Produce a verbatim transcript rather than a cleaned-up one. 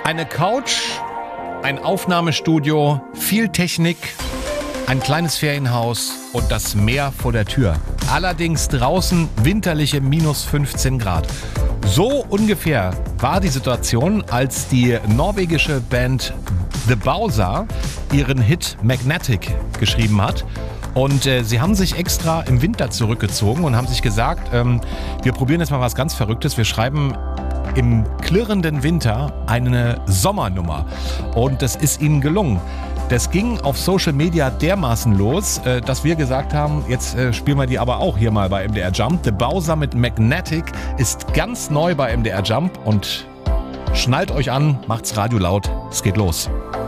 Eine Couch, ein Aufnahmestudio, viel Technik, ein kleines Ferienhaus und das Meer vor der Tür. Allerdings draußen winterliche minus fünfzehn Grad. So ungefähr war die Situation, als die norwegische Band The Bowser ihren Hit Magnetic geschrieben hat. Und äh, sie haben sich extra im Winter zurückgezogen und haben sich gesagt, ähm, wir probieren jetzt mal was ganz Verrücktes. Wir schreiben im klirrenden Winter eine Sommernummer. Und das ist ihnen gelungen. Das ging auf Social Media dermaßen los, äh, dass wir gesagt haben, jetzt äh, spielen wir die aber auch hier mal bei M D R Jump. The Bowser mit Magnetic ist ganz neu bei M D R Jump und schnallt euch an, macht's Radio laut, es geht los.